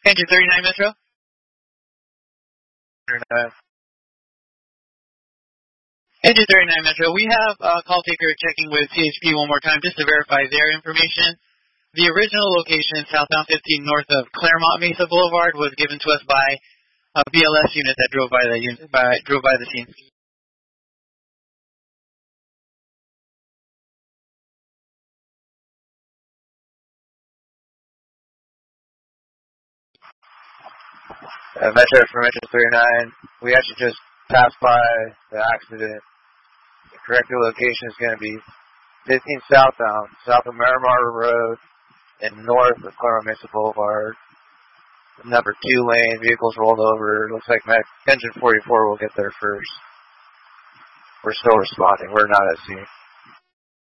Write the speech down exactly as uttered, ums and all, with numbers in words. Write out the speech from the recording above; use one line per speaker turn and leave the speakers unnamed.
Engine thirty-nine Metro.
thirty-nine.
Engine thirty-nine Metro. We have a call taker checking with C H P one more time just to verify their information. The original location, southbound fifteen north of Claremont Mesa Boulevard, was given to us by a B L S unit that drove by the unit, by, drove by the scene.
Uh, Metro Information thirty-nine. We actually just passed by the accident. The correct location is going to be fifteen southbound, south of Miramar Road and north of Claremont Mesa Boulevard. Number two lane, vehicles rolled over. Looks like Engine forty-four will get there first. We're still responding. We're not at scene.